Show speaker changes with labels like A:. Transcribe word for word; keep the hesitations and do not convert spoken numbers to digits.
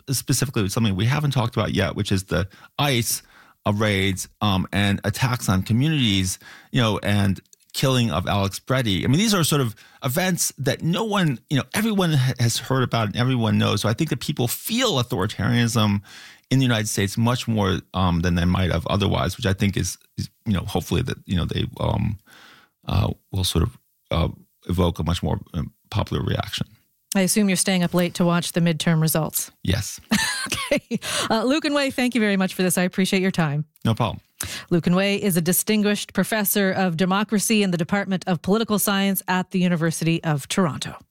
A: specifically with something we haven't talked about yet, which is the ICE uh, raids um, and attacks on communities, you know, and killing of Alex Breddy. I mean, these are sort of events that no one, you know, everyone has heard about and everyone knows. So I think that people feel authoritarianism in the United States much more um, than they might have otherwise, which I think is, is you know, hopefully that, you know, they um, uh, will sort of uh, evoke a much more um, popular reaction.
B: I assume you're staying up late to watch the midterm results.
A: Yes.
B: Okay. Uh, Lucan Way, thank you very much for this. I appreciate your time.
A: No problem.
B: Lucan Way is a distinguished professor of democracy in the Department of Political Science at the University of Toronto.